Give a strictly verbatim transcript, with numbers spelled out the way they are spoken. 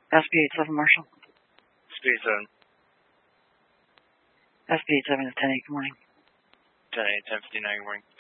S P eight seven, Marshall. S P eight seven. S P eight seven is ten eight, good morning. ten eight, ten fifty-nine, good morning.